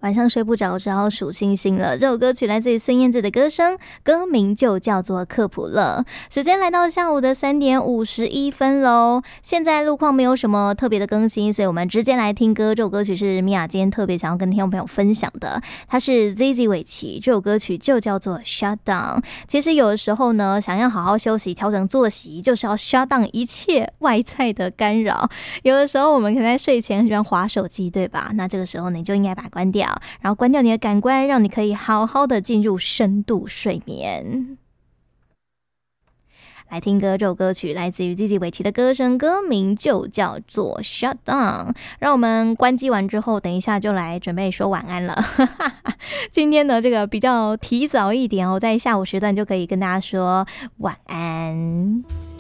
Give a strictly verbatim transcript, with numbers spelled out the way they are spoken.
晚上睡不着，只好数星星了。这首歌曲来自于孙燕姿的歌声，歌名就叫做克普勒。时间来到下午的三点五十一分喽。现在路况没有什么特别的更新，所以我们直接来听歌。这首歌曲是米娅今天特别想要跟听众朋友分享的，它是 Z Z 韦奇，这首歌曲就叫做 Shut Down。其实有的时候呢，想要好好休息、调整作息，就是要 shut down 一切外在的干扰。有的时候我们可能在睡前很喜欢滑手机，对吧？那这个时候你就应该把它关掉，然后关掉你的感官，让你可以好好的进入深度睡眠。来听歌，这首歌曲来自于 Z Z 韦奇的歌声，歌名就叫做 Shut Down。 让我们关机完之后，等一下就来准备说晚安了今天呢，这个比较提早一点哦，在下午时段就可以跟大家说晚安。